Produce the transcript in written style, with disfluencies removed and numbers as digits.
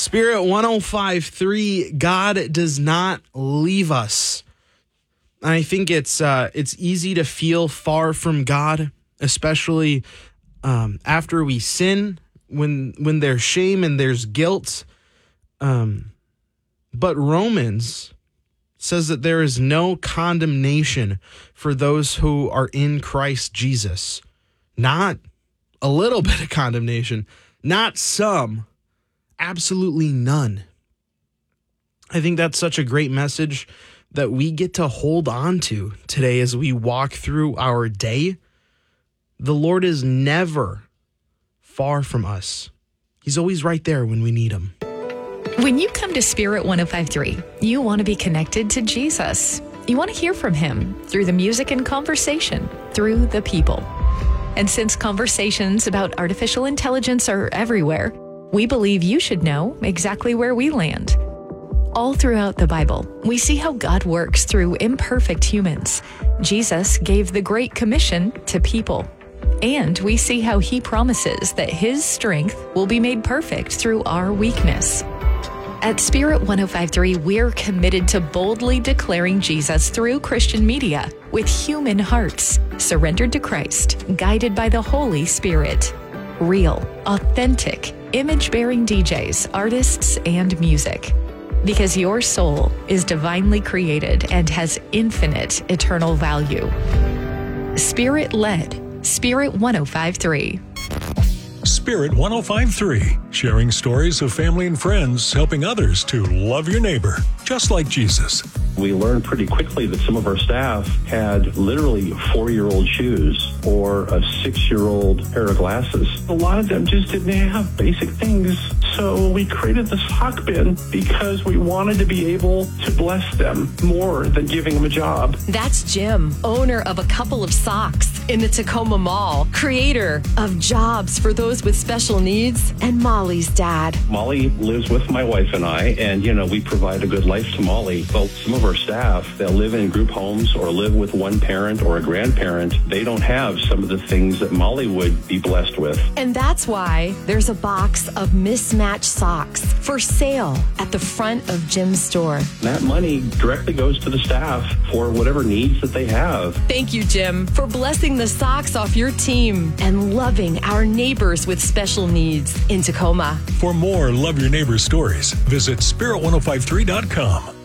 Spirit 105.3, God does not leave us. And I think it's easy to feel far from God, especially after we sin, when there's shame and there's guilt. But Romans says that there is no condemnation for those who are in Christ Jesus. Not a little bit of condemnation, not some, absolutely none. I think that's such a great message that we get to hold on to today as we walk through our day. The Lord is never far from us. He's always right there when we need him. When you come to Spirit 105.3, you want to be connected to Jesus. You want to hear from him through the music and conversation, through the people. And since conversations about artificial intelligence are everywhere, we believe you should know exactly where we land. All throughout the Bible, we see how God works through imperfect humans. Jesus gave the Great Commission to people. And we see how he promises that his strength will be made perfect through our weakness. At Spirit 105.3, we're committed to boldly declaring Jesus through Christian media with human hearts, surrendered to Christ, guided by the Holy Spirit. Real, authentic, image-bearing DJs, artists, and music. Because your soul is divinely created and has infinite eternal value. Spirit-led, Spirit 105.3. Spirit 105.3, sharing stories of family and friends, helping others to love your neighbor, just like Jesus. We learned pretty quickly that some of our staff had literally 4-year-old shoes or a 6-year-old pair of glasses. A lot of them just didn't have basic things. So we created the sock bin because we wanted to be able to bless them more than giving them a job. That's Jim, owner of a couple of socks in the Tacoma Mall, creator of jobs for those with special needs, and Molly's dad. Molly lives with my wife and I, and, we provide a good life to Molly. But some of our staff that live in group homes or live with one parent or a grandparent, they don't have some of the things that Molly would be blessed with. And that's why there's a box of mismatched socks for sale at the front of Jim's store. That money directly goes to the staff for whatever needs that they have. Thank you, Jim, for blessing the socks off your team and loving our neighbors with special needs in Tacoma. For more Love Your Neighbor stories, visit spirit1053.com.